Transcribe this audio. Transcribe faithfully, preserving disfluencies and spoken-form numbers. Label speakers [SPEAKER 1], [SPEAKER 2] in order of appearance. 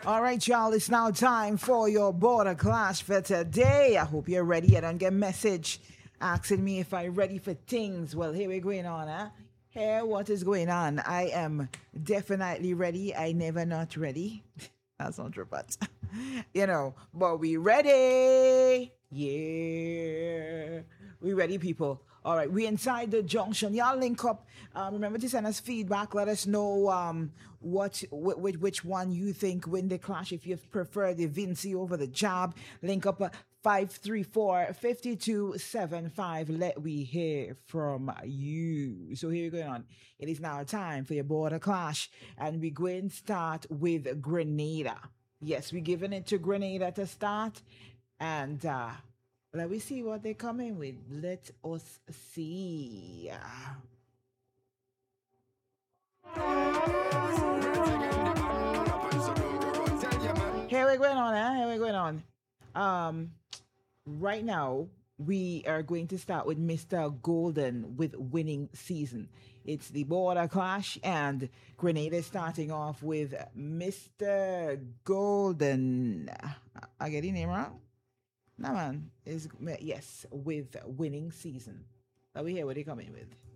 [SPEAKER 1] All right, y'all, it's now time for your border clash for today. I hope you're ready. I don't get message asking me if I'm ready for things. Well, here we're going on, huh? Here, what is going on? I am definitely ready. I never not ready. That's not true, but you know, but we ready. Yeah. We ready, people. All right, we inside the junction. Y'all link up. Um, remember to send us feedback. Let us know um what which, which one you think win the clash. If you prefer the Vinci over the Job, link up uh, five three four, five two seven five. Let we hear from you. So here we're going on. It is now time for your border clash, and we're going to start with Grenada. Yes, we're giving it to Grenada to start, and uh let me see what they're coming with. Let us see. Here we're going on, eh? Here we're going on. Um, right now, we are going to start with Mister Golden with winning season. It's the border clash, and Grenada starting off with Mister Golden. I get the name wrong? No, man. Is yes, with winning season. Let me hear what they coming with.